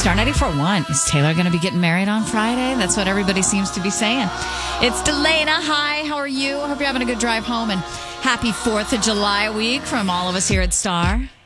Star 94.1. Is Taylor going to be getting married on Friday? That's what everybody seems to be saying. It's Delana. Hi, how are you? Hope you're having a good drive home, and happy 4th of July week from all of us here at Star.